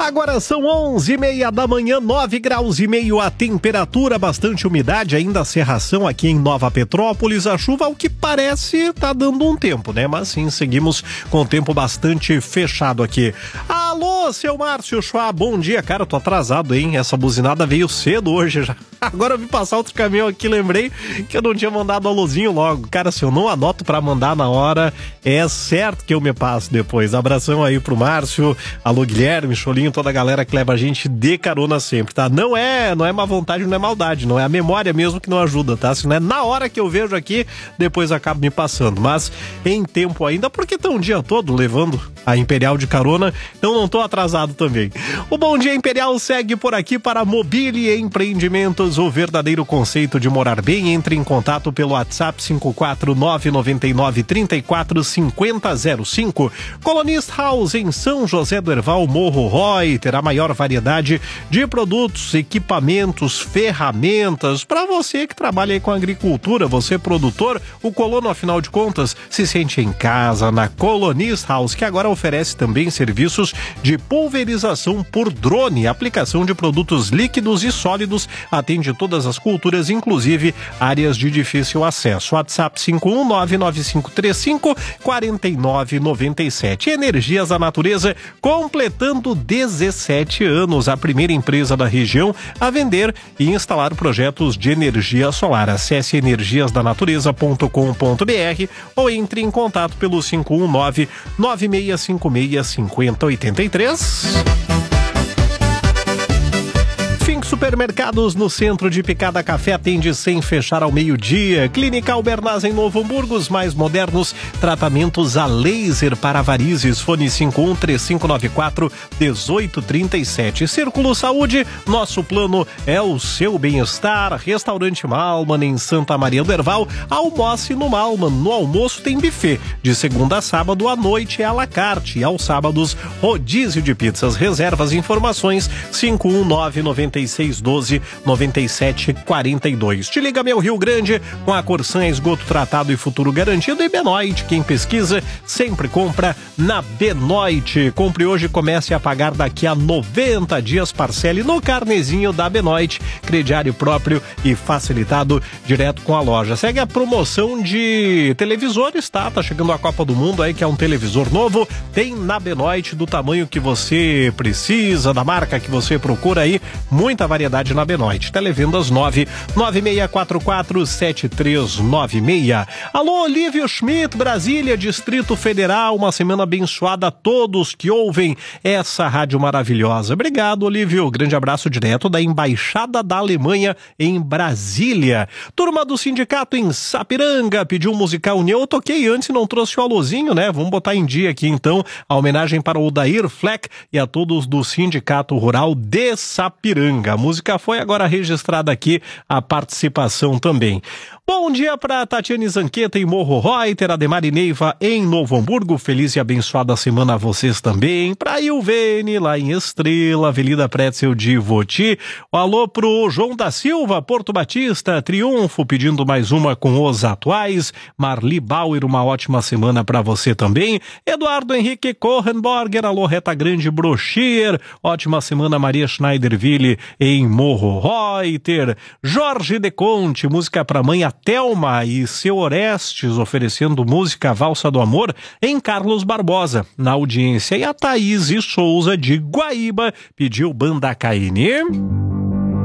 Agora são 11h30 da manhã, 9 graus e meio a temperatura, bastante umidade, ainda a cerração aqui em Nova Petrópolis. A chuva, ao que parece, tá dando um tempo, né? Mas sim, seguimos com o tempo bastante fechado aqui. Alô, seu Márcio Schwab, bom dia. Cara, eu tô atrasado, hein? Essa buzinada veio cedo hoje já. Agora eu vi passar outro caminhão aqui, lembrei que eu não tinha mandado alôzinho logo. Cara, se eu não anoto pra mandar na hora, é certo que eu me passo depois. Abração aí pro Márcio, alô Guilherme, Cholinho, toda a galera que leva a gente de carona sempre, tá? Não é má vontade, não é maldade, não é a memória mesmo que não ajuda, tá? Se não é na hora que eu vejo aqui, depois acabo me passando. Mas em tempo ainda, porque tá um dia todo levando a Imperial de carona, então não tô atrasado também. O Bom Dia Imperial segue por aqui para Mobile Empreendimentos, o verdadeiro conceito de morar bem. Entre em contato pelo WhatsApp 54999345005. Colonist House em São José do Herval, Morro Reuter, a maior variedade de produtos, equipamentos, ferramentas para você que trabalha aí com agricultura, você produtor. O colono, afinal de contas, se sente em casa na Colonist House, que agora oferece também serviços de pulverização por drone, aplicação de produtos líquidos e sólidos, atende todas as culturas, inclusive áreas de difícil acesso. WhatsApp 51995354997. Energias da Natureza, completando 17 anos, a primeira empresa da região a vender e instalar projetos de energia solar. Acesse energiasdanatureza.com.br ou entre em contato pelo 51996565083. Supermercados no centro de Picada Café atende sem fechar ao meio-dia. Clínica Albernaz em Novo Hamburgo, os mais modernos tratamentos a laser para varizes. Fone 513594-1837. Círculo Saúde, nosso plano é o seu bem-estar. Restaurante Malman em Santa Maria do Herval, almoce no Malman. No almoço tem buffet, de segunda a sábado, à noite é à la carte, e aos sábados rodízio de pizzas. Reservas e informações 51996129742. Te liga, meu Rio Grande, com a Corsan, esgoto tratado e futuro garantido. E Benoit, quem pesquisa sempre compra na Benoit. Compre hoje, comece a pagar daqui a 90 dias, parcele no carnezinho da Benoit, crediário próprio e facilitado direto com a loja. Segue a promoção de televisores, tá? Tá chegando a Copa do Mundo aí, que é um televisor novo, tem na Benoit, do tamanho que você precisa, da marca que você procura aí, muita variedade na Benoit. Televendas 996447396. Alô, Olívio Schmidt, Brasília, Distrito Federal, uma semana abençoada a todos que ouvem essa rádio maravilhosa. Obrigado, Olívio. Grande abraço direto da Embaixada da Alemanha em Brasília. Turma do sindicato em Sapiranga pediu um musical União. Eu toquei antes e não trouxe o alôzinho, né? Vamos botar em dia aqui então a homenagem para o Odair Fleck e a todos do Sindicato Rural de Sapiranga. A música foi agora registrada aqui, a participação também. Bom dia para Tatiane Zanqueta em Morro Reuter, Ademar e Neiva em Novo Hamburgo. Feliz e abençoada semana a vocês também. Pra Ilvene, lá em Estrela, Avenida Pretzel de Voti. O alô pro João da Silva, Porto Batista, Triunfo, pedindo mais uma com os atuais. Marli Bauer, uma ótima semana para você também. Eduardo Henrique Kohenborger, alô Reta Grande Brochier, ótima semana Maria Schneiderville em Morro Reuter. Jorge De Conte, música pra mãe Thelma e seu Orestes, oferecendo música Valsa do Amor em Carlos Barbosa, na audiência. E a Thaís Souza de Guaíba pediu Banda KN.